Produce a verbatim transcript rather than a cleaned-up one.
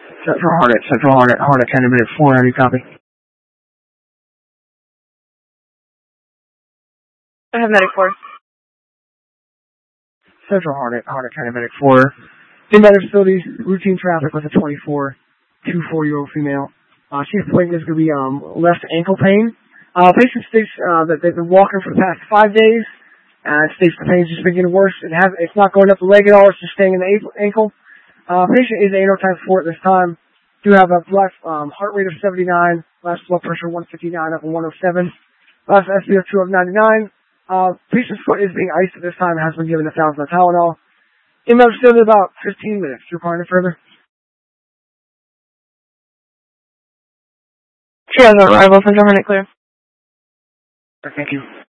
Central Hornet, Central Hornet, Hornet ten to minute four, how do you copy? I have medic four. Central Hornet, Hornet ten to minute four. Inbound facilities, routine traffic with a twenty-four, two four-year-old female. Uh, she's complaining there's going to be um, left ankle pain. Uh, patient states uh, that they've been walking for the past five days. Uh, it states the pain's just been getting worse. It has, it's not going up the leg at all. It's just staying in the ankle. Uh, patient is A N O times four at this time. Do have a left um, heart rate of seventy-nine, last blood pressure one fifty-nine up to one oh seven, last S P O two of ninety-nine. Uh, patient's foot is being iced at this time and has been given a thousand of Tylenol. Inbound still in about fifteen minutes. You're calling it further? She has an arrival, Central Hornet clear. Thank you.